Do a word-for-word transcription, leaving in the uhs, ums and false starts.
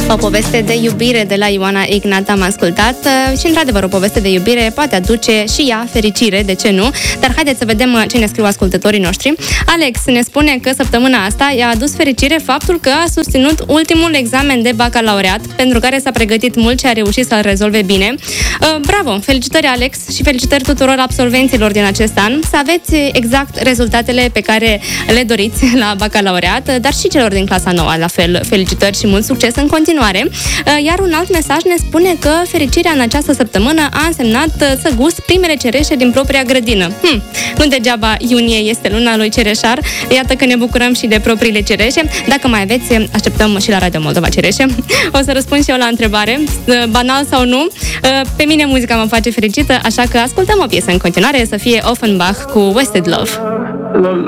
O poveste de iubire de la Ioana Ignat am ascultat și, într-adevăr, o poveste de iubire poate aduce și ea fericire, de ce nu? Dar haideți să vedem ce ne scriu ascultătorii noștri. Alex ne spune că săptămâna asta i-a adus fericire faptul că a susținut ultimul examen de bacalaureat, pentru care s-a pregătit mult și a reușit să-l rezolve bine. Bravo! Felicitări, Alex, și felicitări tuturor absolvenților din acest an. Să aveți exact rezultatele pe care le doriți la bacalaureat, dar și celor din clasa nouă, la fel, felicitări și mult succes în continuare. Iar un alt mesaj ne spune că fericirea în această săptămână a însemnat să gust primele cereșe din propria grădină. Hm, nu degeaba iunie este luna lui Cereșar, iată că ne bucurăm și de propriile cereșe. Dacă mai aveți, așteptăm și la Radio Moldova cereșe. O să răspund și eu la întrebare, banal sau nu. Pe mine muzica mă face fericită, așa că ascultăm o piesă în continuare, să fie Offenbach cu Wasted Love.